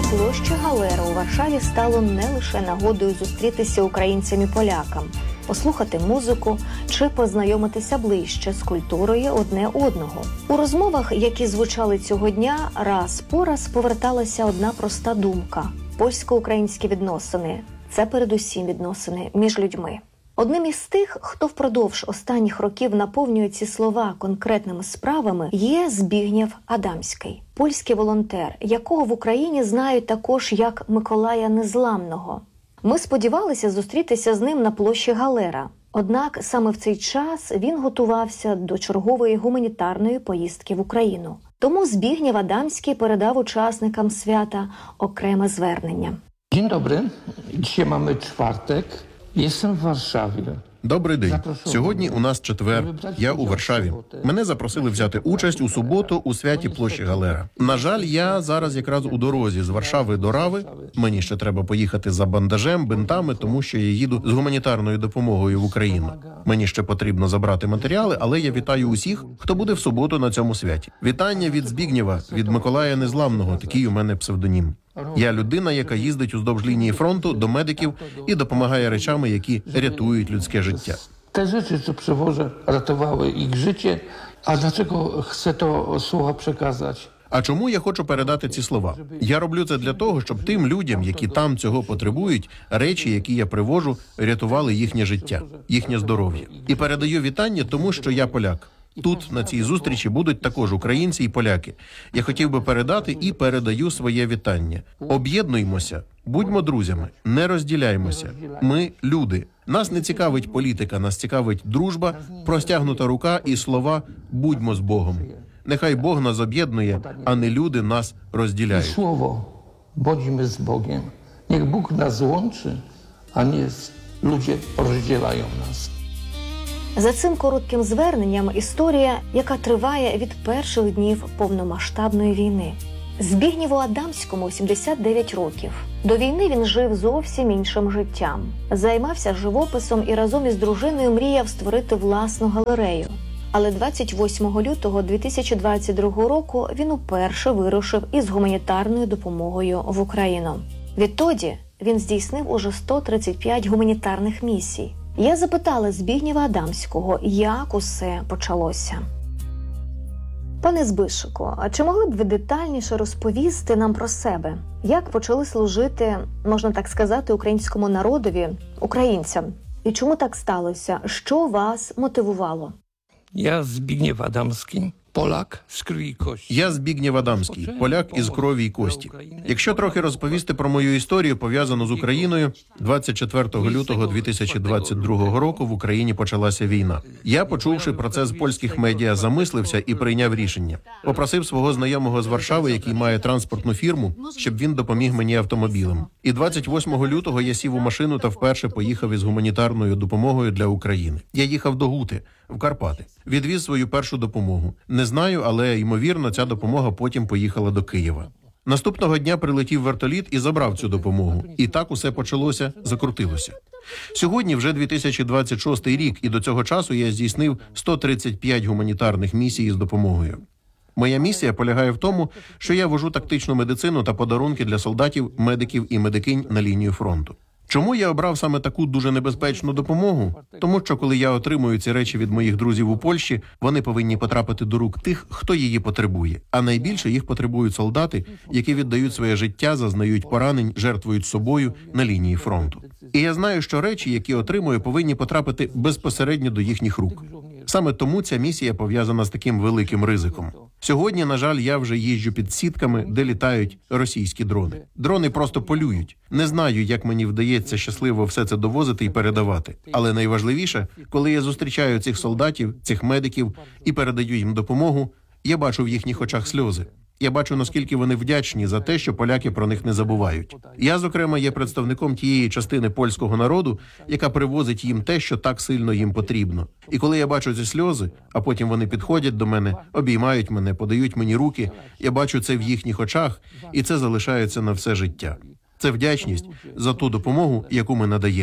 площі Галера у Варшаві стало не лише нагодою зустрітися українцям і полякам, послухати музику чи познайомитися ближче з культурою одне одного. У розмовах, які звучали цього дня, раз по раз поверталася одна проста думка – польсько-українські відносини – це передусім відносини між людьми. Одним із тих, хто впродовж останніх років наповнює ці слова конкретними справами, є Збігнєв Адамський, польський волонтер, якого в Україні знають також як Миколая Незламного. Ми сподівалися зустрітися з ним на площі Галера. Однак саме в цей час він готувався до чергової гуманітарної поїздки в Україну. Тому Збігнєв Адамський передав учасникам свята окреме звернення. Dzień dobry. Dzisiaj mamy czwartek. Jestem w Warszawie. Добрий день. Сьогодні у нас четвер. Я у Варшаві. Мене запросили взяти участь у суботу у святі площі Галера. На жаль, я зараз якраз у дорозі з Варшави до Рави. Мені ще треба поїхати за бандажем, бинтами, тому що я їду з гуманітарною допомогою в Україну. Мені ще потрібно забрати матеріали, але я вітаю усіх, хто буде в суботу на цьому святі. Вітання від Збігнєва, від Миколая Незламного, такий у мене псевдонім. Я людина, яка їздить уздовж лінії фронту до медиків і допомагає речами, які рятують людське життя. Te rzeczy, co przewożę, ratowały ich życie. A dlaczego chcę to słowa przekazać? А чому я хочу передати ці слова? Я роблю це для того, щоб тим людям, які там цього потребують, речі, які я привожу, рятували їхнє життя, їхнє здоров'я. І передаю вітання, тому що я поляк. Тут, на цій зустрічі, будуть також українці і поляки. Я хотів би передати і передаю своє вітання. Об'єднуймося, будьмо друзями, не розділяймося. Ми – люди. Нас не цікавить політика, нас цікавить дружба, простягнута рука і слова «будьмо з Богом». Нехай Бог нас об'єднує, а не люди нас розділяють. Słowo, bądźmy z Bogiem. Niech Bóg nas łączy, a nie ludzie rozdzielają nas. За цим коротким зверненням історія, яка триває від перших днів повномасштабної війни. Збігнєву Адамському 79 років. До війни він жив зовсім іншим життям. Займався живописом і разом із дружиною мріяв створити власну галерею. Але 28 лютого 2022 року він уперше вирушив із гуманітарною допомогою в Україну. Відтоді він здійснив уже 135 гуманітарних місій. Я запитала Збігнєва Адамського, як усе почалося. Пане Збишику, а чи могли б ви детальніше розповісти нам про себе? Як почали служити, можна так сказати, українському народові, українцям? І чому так сталося? Що вас мотивувало? Ja Zbigniew Adamski, Polak z krwi i kości. Я Збігнєв Адамський, поляк із крові й кості. Якщо трохи розповісти про мою історію, пов'язану з Україною, 24 лютого 2022 року в Україні почалася війна. Я, почувши про це з польських медіа, замислився і прийняв рішення. Попросив свого знайомого з Варшави, який має транспортну фірму, щоб він допоміг мені автомобілем. І 28 лютого я сів у машину та вперше поїхав із гуманітарною допомогою для України. Я їхав до Гути, в Карпати. Відвіз свою першу допомогу. Не знаю, але, ймовірно, ця допомога потім поїхала до Києва. Наступного дня прилетів вертоліт і забрав цю допомогу. І так усе почалося, закрутилося. Сьогодні вже 2026 рік, і до цього часу я здійснив 135 гуманітарних місій з допомогою. Моя місія полягає в тому, що я вожу тактичну медицину та подарунки для солдатів, медиків і медикинь на лінію фронту. Чому я обрав саме таку дуже небезпечну допомогу? Тому що коли я отримую ці речі від моїх друзів у Польщі, вони повинні потрапити до рук тих, хто її потребує. А найбільше їх потребують солдати, які віддають своє життя, зазнають поранень, жертвують собою на лінії фронту. І я знаю, що речі, які отримую, повинні потрапити безпосередньо до їхніх рук. Саме тому ця місія пов'язана з таким великим ризиком. Сьогодні, на жаль, я вже їжджу під сітками, де літають російські дрони. Дрони просто полюють. Не знаю, як мені вдається щасливо все це довозити і передавати. Але найважливіше, коли я зустрічаю цих солдатів, цих медиків і передаю їм допомогу, я бачу в їхніх очах сльози. Я бачу, наскільки вони вдячні за те, що поляки про них не забувають. Я, зокрема, є представником тієї частини польського народу, яка привозить їм те, що так сильно їм потрібно. І коли я бачу ці сльози, а потім вони підходять до мене, обіймають мене, подають мені руки, я бачу це в їхніх очах, і це залишається на все життя. Це вдячність за ту допомогу, яку ми надаємо.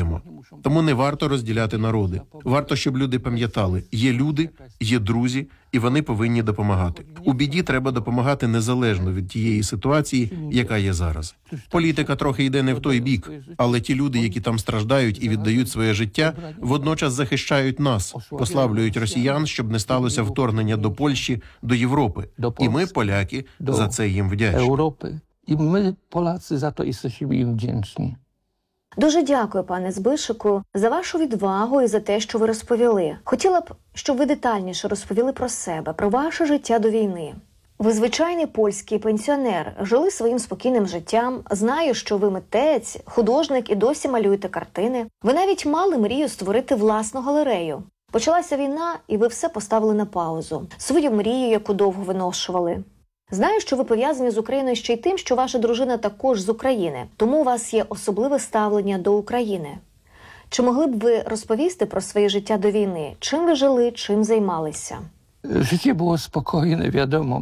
Тому не варто розділяти народи. Варто, щоб люди пам'ятали, є люди, є друзі, і вони повинні допомагати. У біді треба допомагати незалежно від тієї ситуації, яка є зараз. Політика трохи йде не в той бік, але ті люди, які там страждають і віддають своє життя, водночас захищають нас, послаблюють росіян, щоб не сталося вторгнення до Польщі, до Європи. І ми, поляки, за це їм вдячні. Europy. I my, Polacy, za to jesteśmy im wdzięczni. Дуже дякую, пане Збишику, за вашу відвагу і за те, що ви розповіли. Хотіла б, щоб ви детальніше розповіли про себе, про ваше життя до війни. Ви звичайний польський пенсіонер, жили своїм спокійним життям, знаю, що ви митець, художник і досі малюєте картини. Ви навіть мали мрію створити власну галерею. Почалася війна, і ви все поставили на паузу. Свою мрію, яку довго виношували. Знаю, що ви пов'язані з Україною ще й тим, що ваша дружина також з України, тому у вас є особливе ставлення до України. Чи могли б ви розповісти про своє життя до війни? Чим ви жили, чим займалися? Życie było spokojne, wiadomo.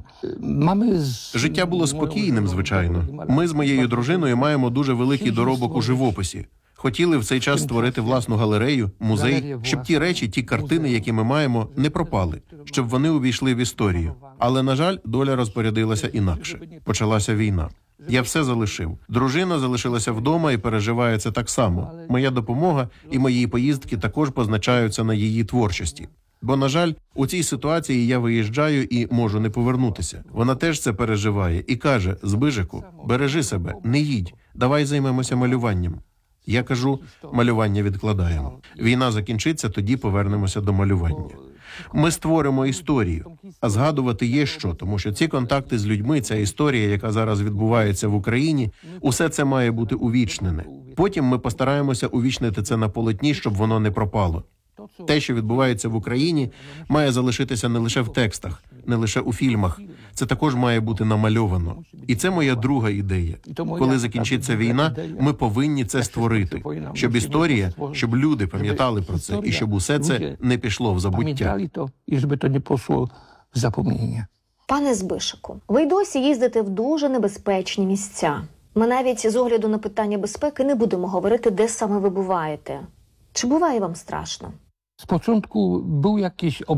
Життя було спокійним, звичайно. Ми з моєю дружиною маємо дуже великий доробок у живописі. Хотіли в цей час створити власну галерею, музей, щоб ті речі, ті картини, які ми маємо, не пропали, щоб вони увійшли в історію. Але, на жаль, доля розпорядилася інакше. Почалася війна. Я все залишив. Дружина залишилася вдома і переживає це так само. Моя допомога і мої поїздки також позначаються на її творчості. Бо, на жаль, у цій ситуації я виїжджаю і можу не повернутися. Вона теж це переживає і каже: «Збижику, бережи себе, не їдь, давай займемося малюванням». Я кажу, малювання відкладаємо. Війна закінчиться, тоді повернемося до малювання. Ми створимо історію, а згадувати є що, тому що ці контакти з людьми, ця історія, яка зараз відбувається в Україні, усе це має бути увічнене. Потім ми постараємося увічнити це на полотні, щоб воно не пропало. Те, що відбувається в Україні, має залишитися не лише в текстах, не лише у фільмах. Це також має бути намальовано. І це моя друга ідея. Коли закінчиться війна, ми повинні це створити. Щоб історія, щоб люди пам'ятали про це, і щоб усе це не пішло в забуття. Pamiętali to i żeby to nie poszło w zapomnienie. Пане Збишику, ви й досі їздите в дуже небезпечні місця. Ми навіть з огляду на питання безпеки не будемо говорити, де саме ви буваєте. Чи буває вам страшно? Z początku był jakiś